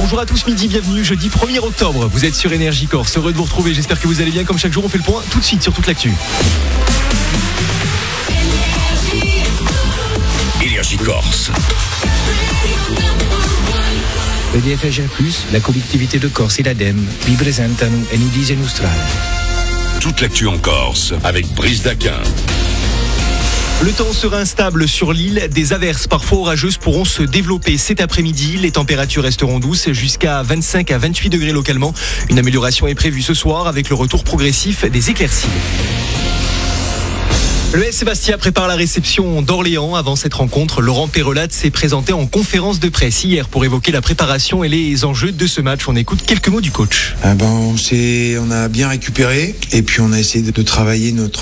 Bonjour à tous, midi, bienvenue, jeudi 1er octobre. Vous êtes sur Énergie Corse, heureux de vous retrouver, j'espère que vous allez bien. Comme chaque jour, on fait le point tout de suite sur toute l'actu. Énergie Corse. EDF Plus, la collectivité de Corse et l'ADEME vi presentano Enudise Nostrale. Toute l'actu en Corse avec Brice Daquin. Le temps sera instable sur l'île. Des averses parfois orageuses pourront se développer cet après-midi. Les températures resteront douces jusqu'à 25 à 28 degrés localement. Une amélioration est prévue ce soir avec le retour progressif des éclaircies. Le S Bastia prépare la réception d'Orléans. Avant cette rencontre, Laurent Peyrelade s'est présenté en conférence de presse hier pour évoquer la préparation et les enjeux de ce match. On écoute quelques mots du coach. On a bien récupéré et puis on a essayé de travailler notre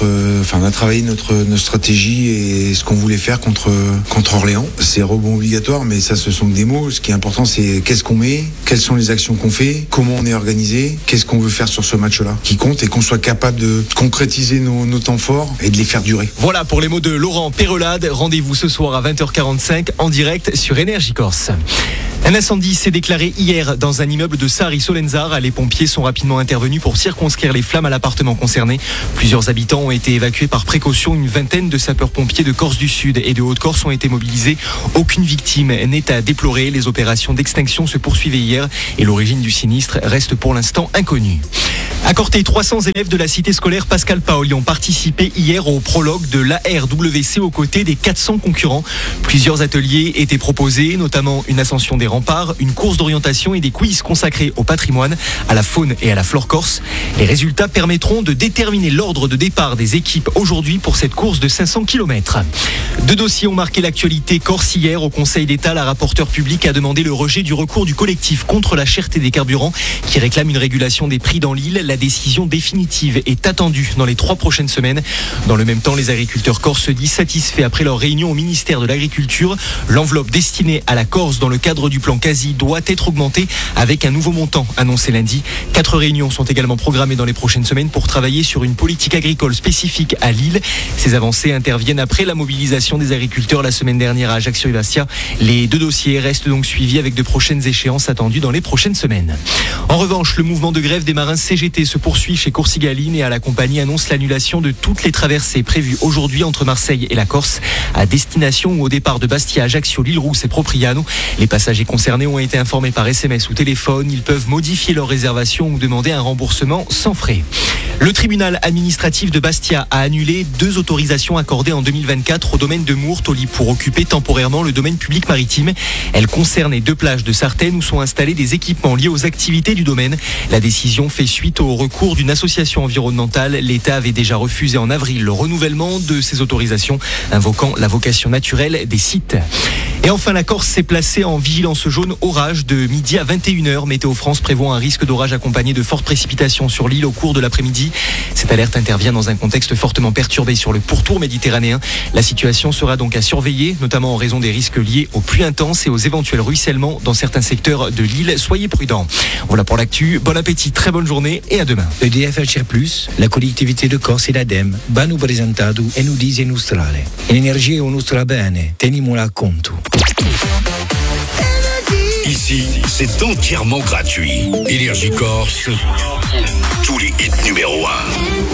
stratégie et ce qu'on voulait faire contre Orléans. C'est rebond obligatoire, mais ça, ce sont que des mots. Ce qui est important, c'est qu'est-ce qu'on met, quelles sont les actions qu'on fait, comment on est organisé, qu'est-ce qu'on veut faire sur ce match-là, qui compte, et qu'on soit capable de concrétiser nos temps forts et de les faire durer. Voilà pour les mots de Laurent Peyrelade. Rendez-vous ce soir à 20h45 en direct sur Énergie Corse. Un incendie s'est déclaré hier dans un immeuble de Sari-Solenzar. Les pompiers sont rapidement intervenus pour circonscrire les flammes à l'appartement concerné. Plusieurs habitants ont été évacués par précaution. Une vingtaine de sapeurs-pompiers de Corse du Sud et de Haute-Corse ont été mobilisés. Aucune victime n'est à déplorer. Les opérations d'extinction se poursuivaient hier et l'origine du sinistre reste pour l'instant inconnue. À Corté, 300 élèves de la cité scolaire Pascal Paoli ont participé hier au prologue de l'ARWC aux côtés des 400 concurrents. Plusieurs ateliers étaient proposés, notamment une ascension des remparts, une course d'orientation et des quiz consacrés au patrimoine, à la faune et à la flore corse. Les résultats permettront de déterminer l'ordre de départ des équipes aujourd'hui pour cette course de 500 km. Deux dossiers ont marqué l'actualité corse hier. Au Conseil d'État, la rapporteure publique a demandé le rejet du recours du collectif contre la cherté des carburants qui réclame une régulation des prix dans l'île. La décision définitive est attendue dans les 3 prochaines semaines. Dans le même temps, les agriculteurs corses se disent satisfaits après leur réunion au ministère de l'Agriculture. L'enveloppe destinée à la Corse dans le cadre du plan quasi doit être augmentée avec un nouveau montant annoncé lundi. 4 réunions sont également programmées dans les prochaines semaines pour travailler sur une politique agricole spécifique à l'île. Ces avancées interviennent après la mobilisation des agriculteurs la semaine dernière à Ajaccio et Bastia. Les deux dossiers restent donc suivis avec de prochaines échéances attendues dans les prochaines semaines. En revanche, le mouvement de grève des marins CGT se poursuit chez Coursigaline et à la compagnie annonce l'annulation de toutes les traversées prévues aujourd'hui entre Marseille et la Corse à destination ou au départ de Bastia, Ajaccio, l'Île-Rousse et Propriano. Les passagers concernés ont été informés par SMS ou téléphone. Ils peuvent modifier leur réservation ou demander un remboursement sans frais. Le tribunal administratif de Bastia a annulé 2 autorisations accordées en 2024 au domaine de Mourtoli pour occuper temporairement le domaine public maritime. Elles concernaient 2 plages de Sartène où sont installés des équipements liés aux activités du domaine. La décision fait suite au recours d'une association environnementale. L'État avait déjà refusé en avril le renouvellement de ces autorisations, invoquant la vocation naturelle des sites. Et enfin, la Corse s'est placée en vigilance jaune orage de midi à 21h. Météo France prévoit un risque d'orage accompagné de fortes précipitations sur l'île au cours de l'après-midi. Cette alerte intervient dans un contexte fortement perturbé sur le pourtour méditerranéen. La situation sera donc à surveiller, notamment en raison des risques liés aux pluies intenses et aux éventuels ruissellements dans certains secteurs de l'île. Soyez prudents. Voilà pour l'actu. Bon appétit, très bonne journée et à demain. EDF Plus, la collectivité de Corse et l'ADEME hanno presentato Enudise Nostrale. L'energia è nostra bene, tenimola conto. Ici, c'est entièrement gratuit. Énergie Corse, tous les hits numéro 1.